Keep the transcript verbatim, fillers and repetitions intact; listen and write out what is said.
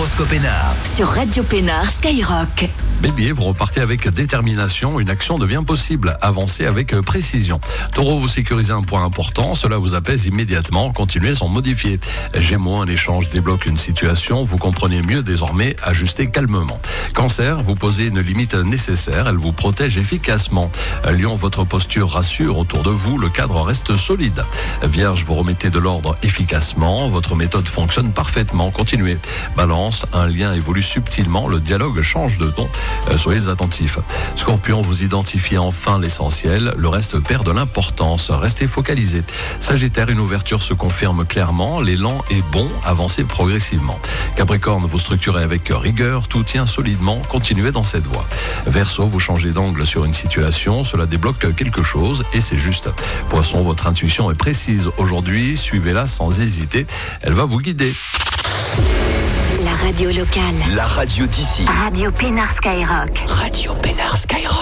L'horoscope Pénard. Sur Radio Pénard Skyrock. Bélier, vous repartez avec détermination, une action devient possible, avancez avec précision. Taureau, vous sécurisez un point important, cela vous apaise immédiatement, continuez sans modifier. Gémeaux, un échange débloque une situation, vous comprenez mieux désormais, ajustez calmement. Cancer, vous posez une limite nécessaire, elle vous protège efficacement. Lion, votre posture rassure autour de vous, le cadre reste solide. Vierge, vous remettez de l'ordre efficacement, votre méthode fonctionne parfaitement, continuez. Balance, un lien évolue subtilement, le dialogue change de ton. Soyez attentifs. Scorpion, vous identifiez enfin l'essentiel, le reste perd de l'importance, restez focalisés. Sagittaire, une ouverture se confirme clairement, l'élan est bon, avancez progressivement. Capricorne, vous structurez avec rigueur, tout tient solidement, continuez dans cette voie. Verseau, vous changez d'angle sur une situation, cela débloque quelque chose et c'est juste. Poisson, votre intuition est précise aujourd'hui, suivez-la sans hésiter, elle va vous guider. La radio locale. La radio d'ici. Radio Pénard Skyrock. Radio Pénard Skyrock.